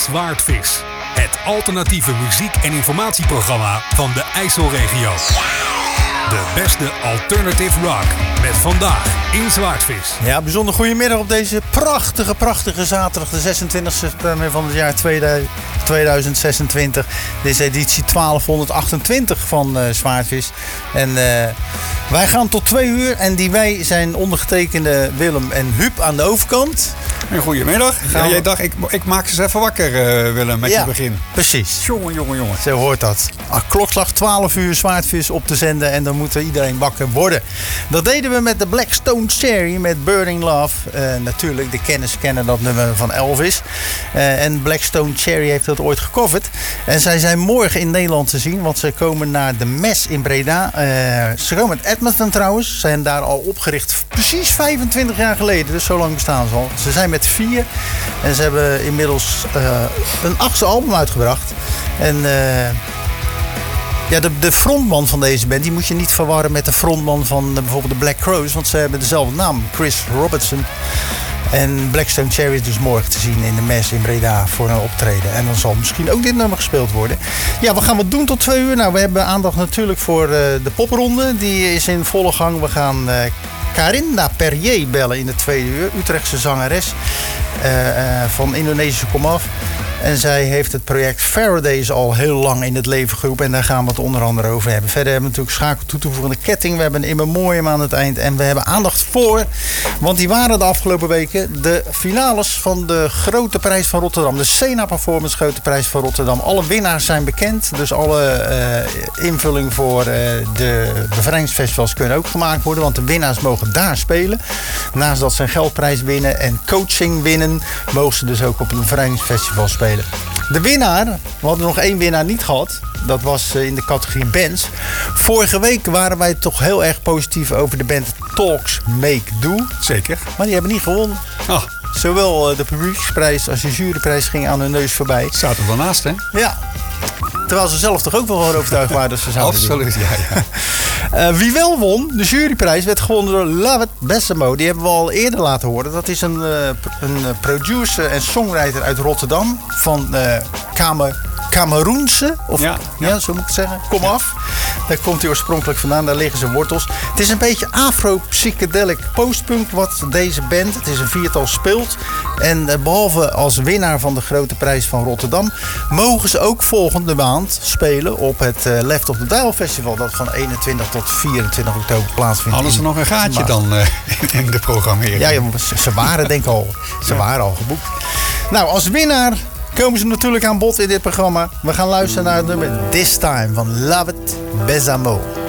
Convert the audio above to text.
Zwaardvis. Het alternatieve muziek- en informatieprogramma van de IJsselregio. De beste alternative rock. Met vandaag in Zwaardvis. Ja, bijzonder goedemiddag op deze prachtige zaterdag. De 26e september van het jaar 2026. Dit is editie 1228 van Zwaardvis. En wij gaan tot 2 uur. En die wij zijn ondergetekende Willem en Huub aan de overkant. En goedemiddag. Ja, jij dacht, ik maak ze eens even wakker, Willem, met je begin. Precies. Jongen. Zo hoort dat. Klokslag 12 uur Zwaardvis op te zenden en dan moet iedereen wakker worden. Dat deden we met de Blackstone Cherry met Burning Love. Natuurlijk, de kenners kennen dat nummer van Elvis. En Blackstone Cherry heeft dat ooit gecoverd. En zij zijn morgen in Nederland te zien, want ze komen naar de Mes in Breda. Ze komen uit Edmonton trouwens. Ze zijn daar al opgericht precies 25 jaar geleden. Dus zo lang bestaan ze al. Ze zijn met 4 en ze hebben inmiddels een 8e album uitgebracht. En ja, de frontman van deze band, die moet je niet verwarren met de frontman van bijvoorbeeld de Black Crowes, want ze hebben dezelfde naam, Chris Robertson. En Blackstone Cherry is dus morgen te zien in de Mes in Breda voor een optreden. En dan zal misschien ook dit nummer gespeeld worden. Ja, we gaan wat doen tot 2 uur. Nou, we hebben aandacht natuurlijk voor de popronde. Die is in volle gang. We gaan Karinda Perrier bellen in de 2e uur. Utrechtse zangeres van Indonesische komaf. En zij heeft het project Faradays al heel lang in het leven geroepen. En daar gaan we het onder andere over hebben. Verder hebben we natuurlijk schakel toe te voegen de ketting. We hebben een in memoriam aan het eind. En we hebben aandacht voor, want die waren de afgelopen weken de finales van de Grote Prijs van Rotterdam. De Sena Performance Grote Prijs van Rotterdam. Alle winnaars zijn bekend. Dus alle invulling voor de bevrijdingsfestivals kunnen ook gemaakt worden. Want de winnaars mogen daar spelen. Naast dat ze een geldprijs winnen en coaching winnen, mogen ze dus ook op een bevrijdingsfestival spelen. De winnaar, we hadden nog 1 winnaar niet gehad. Dat was in de categorie bands. Vorige week waren wij toch heel erg positief over de band Talks Make Do. Zeker. Maar die hebben niet gewonnen. Oh. Zowel de publieksprijs als de juryprijs gingen aan hun neus voorbij. Staat er wel naast, hè? Ja. Terwijl ze zelf toch ook wel overtuigd waren dat ze zouden doen. Absoluut, ja. Wie wel won, de juryprijs, werd gewonnen door Love It Besamo. Die hebben we al eerder laten horen. Dat is een producer en songwriter uit Rotterdam. Van Cameroense, of ja, zo moet ik het zeggen. Kom af. Daar komt hij oorspronkelijk vandaan, daar liggen zijn wortels. Het is een beetje afro-psychedelic postpunk wat deze band, het is een 4-tal, speelt. En behalve als winnaar van de Grote Prijs van Rotterdam, mogen ze ook volgende maand spelen op het Left of the Dial Festival. Dat van 21 tot 24 oktober plaatsvindt. Hadden ze nog een gaatje dan in de programmering? Ja, ze waren denk ik al. Ze waren al geboekt. Nou, als winnaar komen ze natuurlijk aan bod in dit programma. We gaan luisteren naar het nummer This Time van Love It Besamo.